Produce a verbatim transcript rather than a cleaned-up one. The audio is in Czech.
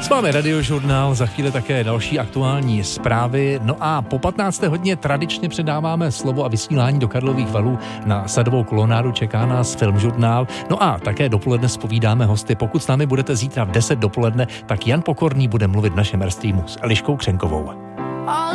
S vámi Radiožurnál, za chvíli také další aktuální zprávy. No a po patnácté hodině tradičně předáváme slovo a vysílání do Karlových Varů. Na Sadovou kolonádu čeká nás Filmžurnál. No a také dopoledne zpovídáme hosty. Pokud s námi budete zítra v deset dopoledne, tak Jan Pokorný bude mluvit v našem Airstreamu s Eliškou Křenkovou.